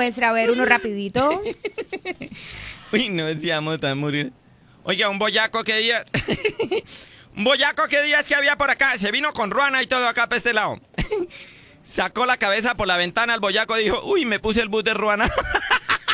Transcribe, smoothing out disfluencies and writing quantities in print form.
muestra, a ver, uno rapidito. Uy, no decíamos tan morir. Oiga, un boyaco, ¿qué días? Un boyaco, ¿qué días que había por acá? Se vino con ruana y todo acá para este lado. Sacó la cabeza por la ventana al boyaco y dijo, uy, me puse el bus de ruana.